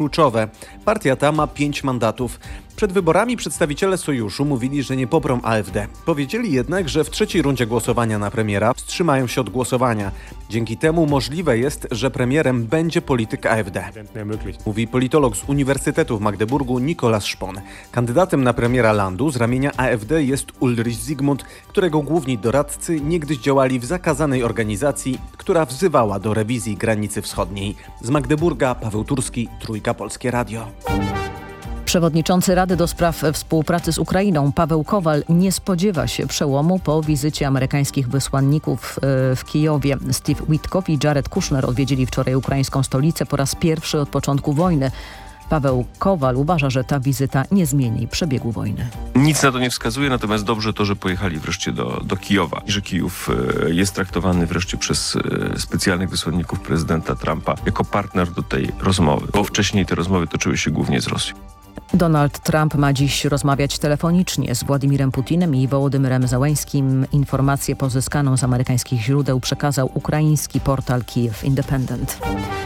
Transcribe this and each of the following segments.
kluczowe. Partia ta ma 5 mandatów. Przed wyborami przedstawiciele sojuszu mówili, że nie poprą AfD. Powiedzieli jednak, że w trzeciej rundzie głosowania na premiera wstrzymają się od głosowania. Dzięki temu możliwe jest, że premierem będzie polityk AfD. Mówi politolog z Uniwersytetu w Magdeburgu Nikolaus Szpon. Kandydatem na premiera landu z ramienia AfD jest Ulrich Zygmunt, którego główni doradcy niegdyś działali w zakazanej organizacji, która wzywała do rewizji granicy wschodniej. Z Magdeburga Paweł Turski, Trójka Polskie Radio. Przewodniczący Rady do Spraw Współpracy z Ukrainą Paweł Kowal nie spodziewa się przełomu po wizycie amerykańskich wysłanników w Kijowie. Steve Witkoff i Jared Kushner odwiedzili wczoraj ukraińską stolicę po raz pierwszy od początku wojny. Paweł Kowal uważa, że ta wizyta nie zmieni przebiegu wojny. Nic na to nie wskazuje, natomiast dobrze to, że pojechali wreszcie do Kijowa. Że Kijów jest traktowany wreszcie przez specjalnych wysłanników prezydenta Trumpa jako partner do tej rozmowy, bo wcześniej te rozmowy toczyły się głównie z Rosją. Donald Trump ma dziś rozmawiać telefonicznie z Władimirem Putinem i Wołodymyrem Zełenńskim. Informację pozyskaną z amerykańskich źródeł przekazał ukraiński portal Kyiv Independent.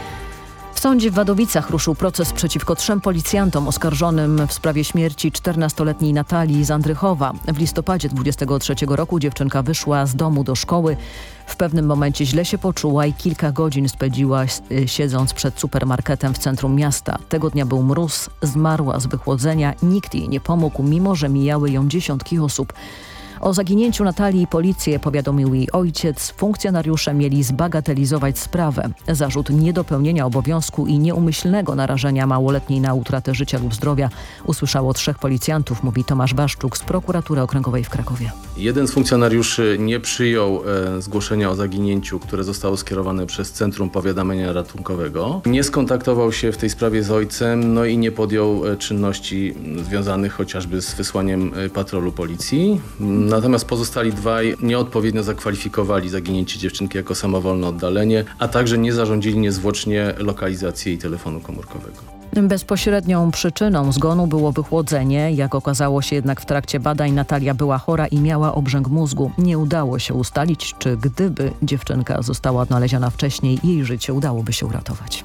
W sądzie w Wadowicach ruszył proces przeciwko 3 policjantom oskarżonym w sprawie śmierci 14-letniej Natalii z Andrychowa. W listopadzie 23 roku dziewczynka wyszła z domu do szkoły. W pewnym momencie źle się poczuła i kilka godzin spędziła siedząc przed supermarketem w centrum miasta. Tego dnia był mróz, zmarła z wychłodzenia. Nikt jej nie pomógł, mimo że mijały ją dziesiątki osób. O zaginięciu Natalii policję powiadomił jej ojciec. Funkcjonariusze mieli zbagatelizować sprawę. Zarzut niedopełnienia obowiązku i nieumyślnego narażenia małoletniej na utratę życia lub zdrowia usłyszało 3 policjantów, mówi Tomasz Baszczuk z Prokuratury Okręgowej w Krakowie. Jeden z funkcjonariuszy nie przyjął zgłoszenia o zaginięciu, które zostało skierowane przez Centrum Powiadamiania Ratunkowego. Nie skontaktował się w tej sprawie z ojcem, i nie podjął czynności związanych chociażby z wysłaniem patrolu policji. Natomiast pozostali 2 nieodpowiednio zakwalifikowali zaginięcie dziewczynki jako samowolne oddalenie, a także nie zarządzili niezwłocznie lokalizacji jej telefonu komórkowego. Bezpośrednią przyczyną zgonu było wychłodzenie. Jak okazało się jednak w trakcie badań, Natalia była chora i miała obrzęk mózgu. Nie udało się ustalić, czy gdyby dziewczynka została odnaleziona wcześniej, jej życie udałoby się uratować.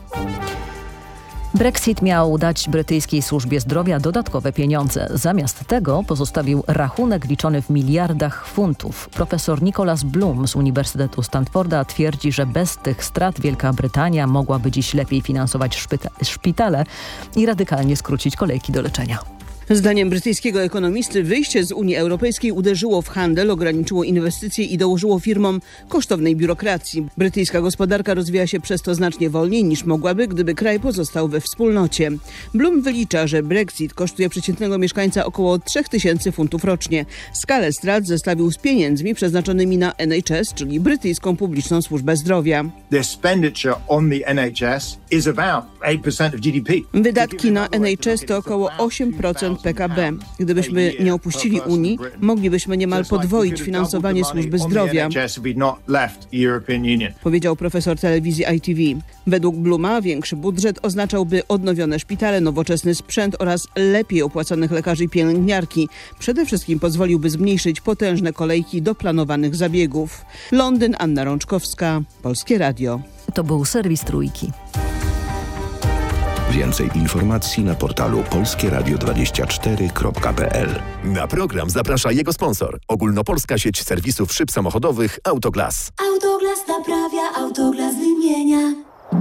Brexit miał dać brytyjskiej służbie zdrowia dodatkowe pieniądze. Zamiast tego pozostawił rachunek liczony w miliardach funtów. Profesor Nicholas Bloom z Uniwersytetu Stanforda twierdzi, że bez tych strat Wielka Brytania mogłaby dziś lepiej finansować szpitale i radykalnie skrócić kolejki do leczenia. Zdaniem brytyjskiego ekonomisty wyjście z Unii Europejskiej uderzyło w handel, ograniczyło inwestycje i dołożyło firmom kosztownej biurokracji. Brytyjska gospodarka rozwija się przez to znacznie wolniej niż mogłaby, gdyby kraj pozostał we wspólnocie. Bloom wylicza, że Brexit kosztuje przeciętnego mieszkańca około 3000 funtów rocznie. Skalę strat zestawił z pieniędzmi przeznaczonymi na NHS, czyli brytyjską publiczną służbę zdrowia. Wydatki na NHS to około 8% PKB. Gdybyśmy nie opuścili Unii, moglibyśmy niemal podwoić finansowanie służby zdrowia, powiedział profesor telewizji ITV. Według Blooma większy budżet oznaczałby odnowione szpitale, nowoczesny sprzęt oraz lepiej opłaconych lekarzy i pielęgniarki. Przede wszystkim pozwoliłby zmniejszyć potężne kolejki do planowanych zabiegów. Londyn, Anna Rączkowska, Polskie Radio. To był serwis Trójki. Więcej informacji na portalu polskieradio24.pl. Na program zaprasza jego sponsor. Ogólnopolska sieć serwisów szyb samochodowych Autoglas. Autoglas naprawia, Autoglas wymienia.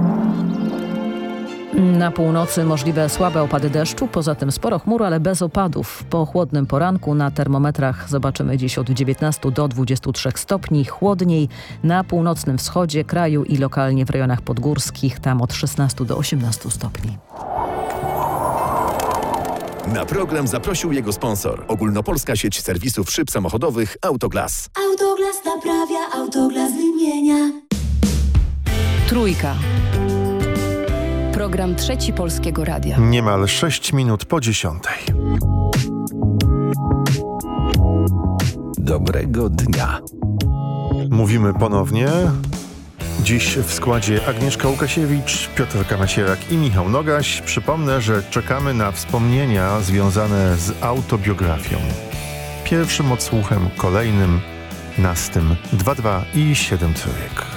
Na północy możliwe słabe opady deszczu, poza tym sporo chmur, ale bez opadów. Po chłodnym poranku na termometrach zobaczymy dziś od 19 do 23 stopni. Chłodniej na północnym wschodzie kraju i lokalnie w rejonach podgórskich, tam od 16 do 18 stopni. Na program zaprosił jego sponsor. Ogólnopolska sieć serwisów szyb samochodowych Autoglas. Autoglas naprawia, Autoglas wymienia. Trójka. Program Trzeci Polskiego Radia. Niemal 6 minut po 10. Dobrego dnia. Mówimy ponownie. Dziś w składzie Agnieszka Łukasiewicz, Piotr Kamacierak i Michał Nogaś. Przypomnę, że czekamy na wspomnienia związane z autobiografią. Pierwszym odsłuchem, kolejnym, nastym 2 i 7 trójek.